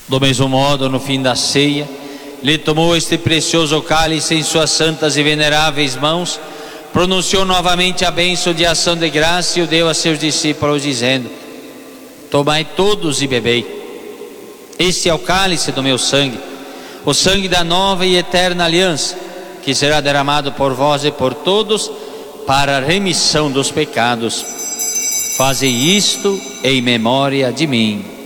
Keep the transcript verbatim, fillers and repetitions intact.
Do mesmo modo, no fim da ceia, ele tomou este precioso cálice em suas santas e veneráveis mãos, pronunciou novamente a bênção de ação de graça e o deu a seus discípulos, dizendo: tomai todos e bebei. Este é o cálice do meu sangue, o sangue da nova e eterna aliança, que será derramado por vós e por todos para a remissão dos pecados. Fazei isto em memória de mim.